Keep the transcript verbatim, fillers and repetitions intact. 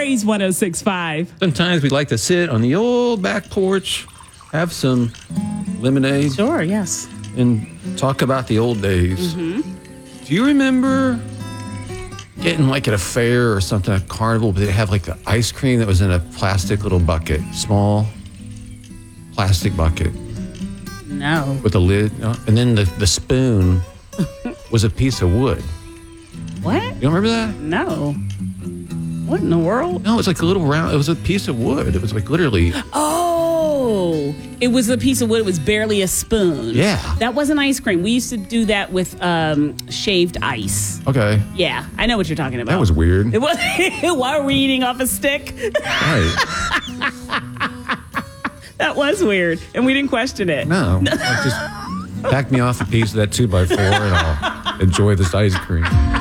Blaze one oh six point five. Sometimes we like to sit on the old back porch, have some lemonade, Sure, yes. and talk about the old days. Mm-hmm. Do you remember getting like at a fair or something, a carnival, but they have like the ice cream that was in a plastic little bucket, small plastic bucket No. with a lid, you know, and then the, the spoon was a piece of wood. What? You don't remember that? No. What in the world? No, it was like a little round, it was a piece of wood. It was like literally, Oh, it was a piece of wood. It was barely a spoon. Yeah. That wasn't ice cream. We used to do that with um, shaved ice. okay, Yeah, I know what you're talking about. that was weird. It was. Why are we eating off a stick? Right. That was weird, and we didn't question it. No, just back me off a piece of that two by four and I'll enjoy this ice cream.